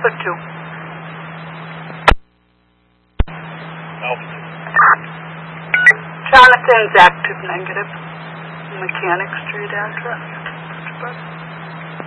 Alpha 2. Alpha 2. Jonathan's active negative. Mechanic Street address.